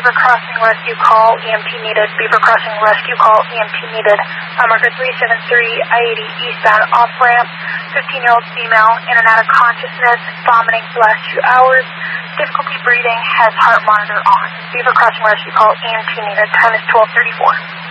Beaver Crossing rescue call, EMT needed. Beaver Crossing rescue call, EMT needed. Marker 373, I-80 eastbound off-ramp. 15-year-old female, in and out of consciousness, vomiting for the last 2 hours. Difficulty breathing, has heart monitor on. Beaver Crossing rescue call, EMT needed. Time is 12:34.